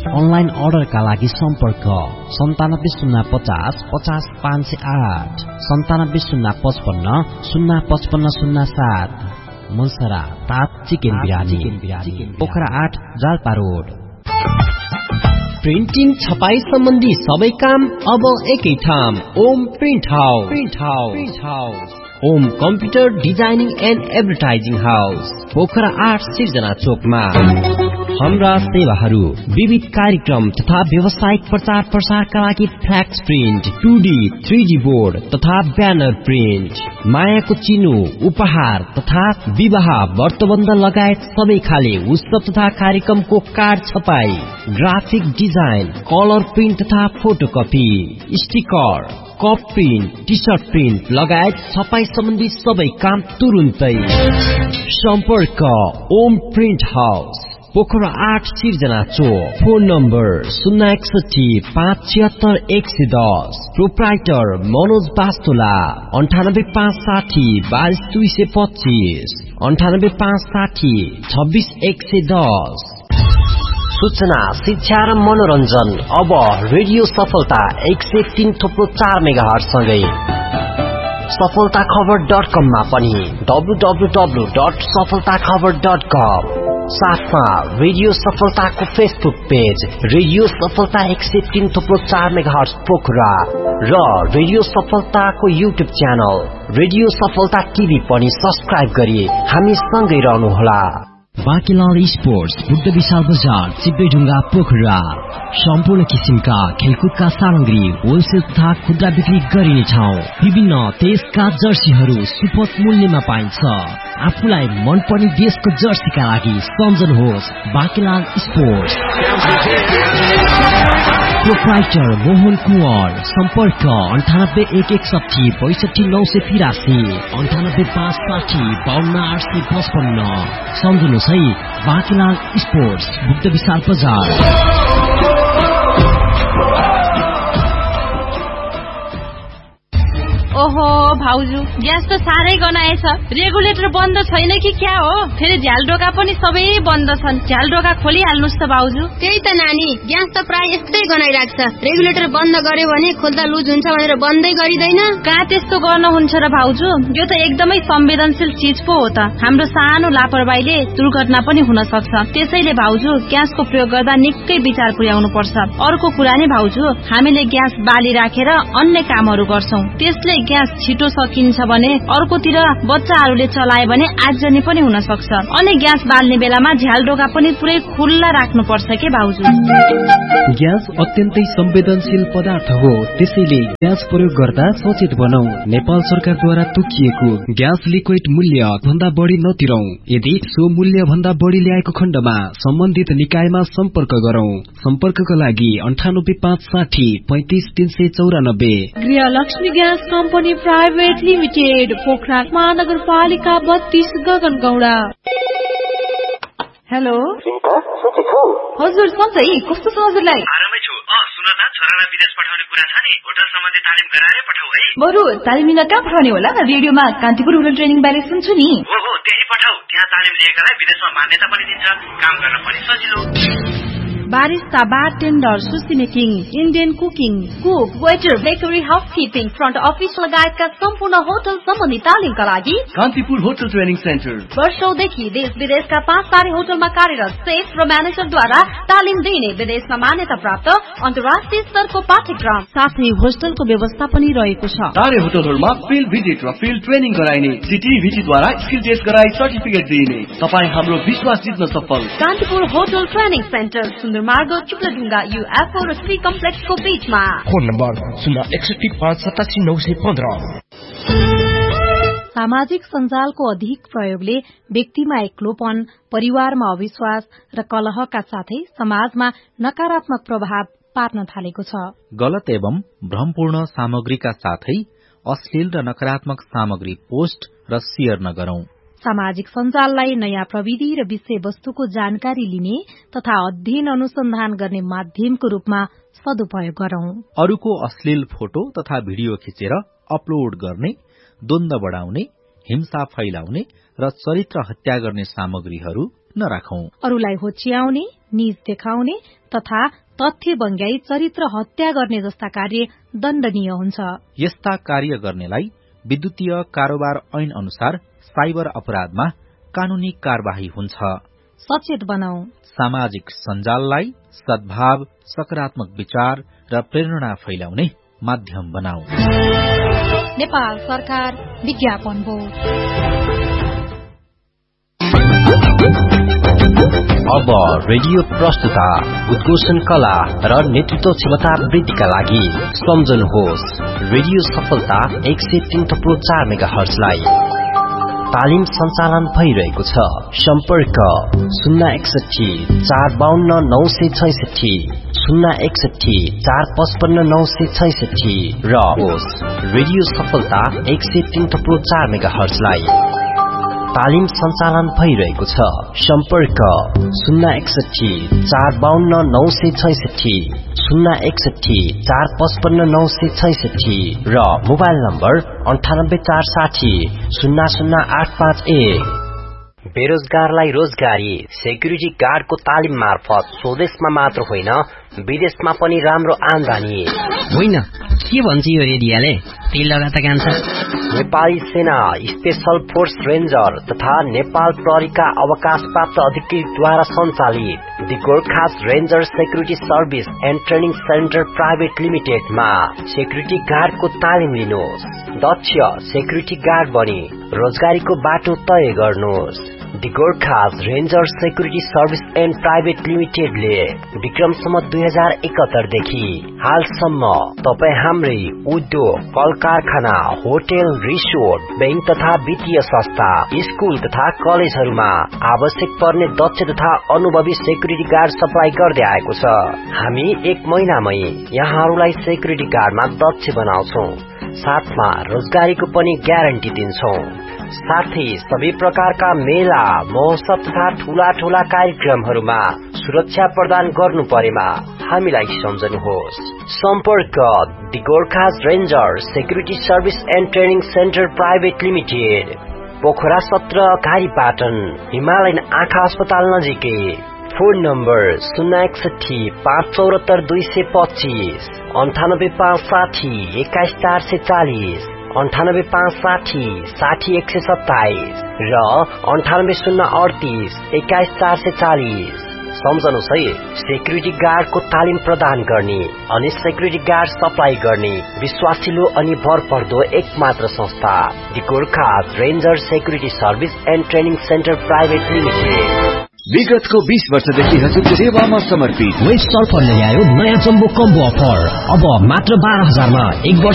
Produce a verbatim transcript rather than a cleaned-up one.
Online अर्डरका लागि सम्पर्क सन्तानब्बे शून्य पचास पचास पाँच सय आठ सन्तानब्बे शून्य पचपन्न शून्य पचपन्न शून्य सात। मुलसरा ताप चिकन बिरानी पोखरा आठ जालपा रोड। प्रिन्टिङ छपाई सम्बन्धी सबै काम अब एकै ठाउँ Om print house. Print house Om computer designing and advertising house Pokhara आठ सिर्जना चोकमा। हाम्रा सेवाहरू विविध कार्यक्रम तथा व्यावसायिक प्रचार प्रसारका लागि फ्ल्याक्स print, two D, three D board तथा ब्यानर प्रिन्ट, मायाको चिनो, उपहार तथा विवाह व्रतबन्ध लगायत सबै खाले उत्सव तथा कार्यक्रमको कार्ड छपाई, ग्राफिक डिजाइन, कलर प्रिन्ट तथा photocopy, sticker, cup print, T short print लगायत छपाई सम्बन्धी सबै काम तुरुन्तै। सम्पर्क ओम प्रिन्ट हाउस पोखरा आठ सिर्जना चोक। फोन नम्बर शून्य एकसठी पाँच छिहत्तर एक सय दस। प्रोप्राइटर मनोज बास्तोला अन्ठानब्बे पाँच साठी बाइस दुई सय पच्चीस अन्ठानब्बे पाँच साठी छब्बीस एक सय दस। सूचना, शिक्षा र मनोरञ्जन अब रेडियो सफलता एक सय तीन थोप्लो चार मेगा हर्ज सँगै सफलता खबर डट कममा पनि डब्लु डब्लु डब्लु डट सफलता खबर डट कम। साथमा रेडियो सफलताको फेसबुक पेज रेडियो सफलता एक सय तीन थोप्लो चार मेगा हर्ज पोखरा र रेडियो सफलताको युट्युब च्यानल रेडियो सफलता टिभी पनि सब्स्क्राइब गरी हामी सँगै रहनुहोला। बाँकीलाल स्पोर्ट्स बुद्ध विशाल बजार चिप्पेढुङ्गा पोखरा। सम्पूर्ण किसिमका खेलकुदका सामग्री होलसेल तथा खुद्रा बिक्री गरिने ठाउँ। विभिन्न देशका जर्सीहरू सुपथ मूल्यमा पाइन्छ। आफूलाई मनपर्ने देशको जर्सीका लागि सम्झनुहोस् बाँकीलाल स्पोर्ट्स। प्रोप्राइटर मोहन कुँवर सम्पर्क अन्ठानब्बे एक एकसठी बैसठी नौ सय तिरासी अन्ठानब्बे पाँच साठी बाहन्न आठ सय पचपन्न। सम्झनुहोस् है बाँकीलाल स्पोर्ट्स बुद्ध विशाल बजार। ओहो भाउजू, ग्यास त साह्रै गनाएछ। रेगुलेटर बन्द छैन कि क्या हो? फेरि झ्यालडोका पनि सबै बन्द छन्। झ्यालडोका खोलिहाल्नुस् त भाउजू। त्यही त नानी, ग्यास त प्राय यस्तै गनाइराख्छ। रेगुलेटर बन्द गर्यो भने खोल्दा लुज हुन्छ भनेर बन्दै गरिदैन। कहाँ त्यस्तो गर्न हुन्छ र भाउजू? यो त एकदमै संवेदनशील चीज पो हो त। हाम्रो सानो लापरवाहीले दुर्घटना पनि हुन सक्छ। त्यसैले भाउजू ग्यासको प्रयोग गर्दा निकै विचार पुर्याउनु पर्छ। अर्को कुरा नि भाउजू, हामीले ग्यास बाली राखेर अन्य कामहरू गर्छौं। त्यसले ग्यास छिटो सकिन्छ भने अर्कोतिर बच्चाहरूले चलाए भने आगजनी पनि हुन सक्छ। अनि ग्यास बाल्ने बेलामा झ्यालडोका पनि पुरै खुल्ला राख्नु पर्छ के भाउजू? ग्यास अत्यन्तै संवेदनशील पदार्थ हो, त्यसैले ग्यास प्रयोग गर्दा सचेत बनौ। नेपाल सरकारद्वारा तोकिएको ग्यास लिक्विड मूल्य भन्दा बढी नतिरौं। यदि सो मूल्य भन्दा बढी ल्याएको खण्डमा सम्बन्धित निकायमा सम्पर्क गरौं। सम्पर्कका लागि अन्ठानब्बे पाँच साठी पैंतिस तीन सय चौरानब्बे। गृहलक्ष्मी gas company private limited Pokhara महानगरपालिका बत्तीस गगनगौडा। हेलो हजुर, सन्चै कस्तो छ हजुरलाई? आरामै छु। अँ सुन त, छोरालाई विदेश पठाउने कुरा छ नि, होटल सम्बन्धी तालिम गराएरै पठाऊ है। बरु तालिम लिन कहाँ पठाउने होला? रेडियोमा कान्तिपुर होटल ट्रेनिङ बारे सुन्छु नि। हो हो, त्यही पठाऊ। त्यहाँ तालिम लिएकालाई विदेशमा मान्यता पनि दिन्छ, काम गर्न पनि सजिलो। बारिस्ता, बारटेन्डर, सुसी making, Indian cooking, cook, waiter, bakery, housekeeping, front office लगायतका सम्पूर्ण होटल सम्बन्धी तालिमका लागि कान्तिपुर होटल ट्रेनिङ सेन्टर वर्षौंदेखि देश विदेशका पाँच तारे होटलमा कार्यरत सेफ र म्यानेजरद्वारा तालिम दिइने विदेशमा मान्यता प्राप्त अन्तर्राष्ट्रिय स्तरको पाठ्यक्रम साथै होस्टलको व्यवस्था पनि रहेको छ। तारे होटलहरूमा फिल्ड भिजिट र फिल्ड ट्रेनिङ गराइने, सिटी भिजिटद्वारा स्किल टेस्ट गराई सर्टिफिकेट दिइने। तपाईँ हाम्रो विश्वास जित्न सफल। कान्तिपुर होटल ट्रेनिङ सेन्टर सुन्दर मार्ग चुक्लाढुङ्गा युएफओ र श्री कम्प्लेक्सको बीचमा। फोन नम्बर शून्य एकसठी पाँच सतासी नौ सय पन्ध्र। सामाजिक सञ्जालको अधिक प्रयोगले व्यक्तिमा एक्लोपन, परिवारमा अविश्वास र कलहका साथै समाजमा नकारात्मक प्रभाव पार्न थालेको छ। गलत एवं भ्रमपूर्ण सामग्रीका साथै अश्लील र नकारात्मक सामग्री पोस्ट र शेयर नगरौं। सामाजिक सञ्जाललाई नयाँ प्रविधि र विषयवस्तुको जानकारी लिने तथा अध्ययन अनुसन्धान गर्ने माध्यमको रूपमा सदुपयोग गरौं। अरूको अश्लील फोटो तथा भिडियो खिचेर अपलोड गर्ने, द्वन्द्व बढाउने, हिंसा फैलाउने र चरित्र हत्या गर्ने सामग्रीहरू नराखौं। अरूलाई होच्याउने, निज देखाउने तथा तथ्य बङ्ग्याई चरित्र हत्या गर्ने जस्ता कार्य दण्डनीय हुन्छ। यस्ता कार्य गर्नेलाई विद्युतीय कारोबार ऐन अनुसार साइबर अपराधमा कानूनी कार्यवाही हुन्छ। सचेत बनाऊ। सामाजिक सञ्जाललाई सद्भाव, सकारात्मक विचार र प्रेरणा फैलाउने माध्यम बनाऊ। नेपाल सरकार विज्ञापन बोर्ड। अब रेडियो प्रस्तुता उद्घोषण कला र नेतृत्व क्षमता वृद्धिका लागि सम्झनुहोस् रेडियो सफलता एक सय तीन थप्लो चार मेगा हर्जलाई। तालिम सञ्चालन भइरहेको छ। सम्पर्क शून्य एकसठी चार बाहन्न नौ सय छैसठी शून्य एकसठी चार पचपन्न नौ सय छैसठी र होस् रेडियो सफलता एक सय तीन थप्लो चार मेगा हर्जलाई। तालिम सञ्चालन भइरहेको छ। सम्पर्क शून्य एकसठी चार बाहन्न नौ सय छैसठी शून्य एकसठी चार पचपन्न नौ सय छैसठी र मोबाइल नम्बर अन्ठानब्बे चार साठी शून्य शून्य आठ पाँच एक। बेरोजगारलाई रोजगारी सेक्युरिटी गार्डको तालिम मार्फत स्वदेशमा मात्र होइन विदेशमा पनि राम्रो आमदानी। होइन के भन्छ यो रेडियोले? तेल लगा त कान्छ। नेपाली सेना स्पेशल फोर्स रेन्जर तथा नेपाल प्रहरीका अवकाश प्राप्त अधिकृतद्वारा सञ्चालित the Gorkhas ranger security service and training centre private लिमिटेडमा security गार्डको तालिम लिनुहोस्। दक्ष सेक्युरिटी गार्ड बनी रोजगारीको बाटो तय गर्नुहोस्। The Gorkhas ranger security service and private लिमिटेडले विक्रमसम्म दुई हजार एकहत्तर देखि हालसम्म तपाईँ हाम्रै उद्योग, कल कारखाना, होटल, रिसोर्ट, बैंक तथा वित्तीय संस्था, स्कूल तथा कलेजहरूमा आवश्यक पर्ने दक्ष तथा अनुभवी सेक्युरिटी गार्ड सप्लाई गर्दै आएको छ। हामी एक महिनामै यहाँहरूलाई सेक्युरिटी गार्डमा दक्ष बनाउँछौ, साथमा रोजगारीको पनि ग्यारेन्टी दिन्छौ। साथै सबै प्रकारका मेला, महोत्सव तथा ठूला ठूला कार्यक्रमहरूमा सुरक्षा प्रदान गर्नु परेमा हामीलाई सम्झनुहोस्। सम्पर्क the Gorkhas ranger security service and training centre private limited, Pokhara सत्र, घारीपाटन, हिमालयन आँखा अस्पताल नजिकै। फोन नम्बर शून्य एकसठी पाँच चौरात्तर दुई सय पच्चीस अन्ठानब्बे पाँच साठी एक्काइस चार सय चालिस अन्ठानब्बे पाँच साठी साठी एक सय सत्ताइस र अन्ठानब्बे शून्य अडतीस एक्काइस चार सय चालिस। सम्झनुहोस् है, सेक्युरिटी गार्डको तालिम प्रदान गर्ने अनि सेक्युरिटी गार्ड सप्लाई गर्ने विश्वासिलो अनि भरपर्दो एक मात्र संस्था the Gorkhas ranger security service and training centre private limited. विगतको बीस वर्षदेखि हजुरको सेवामा समर्पित वेस्ट सल्फरले ल्यायो नयाँ जम्बो कम्बो अफर। अब मात्र बाह्र हजारमा एक वर्ष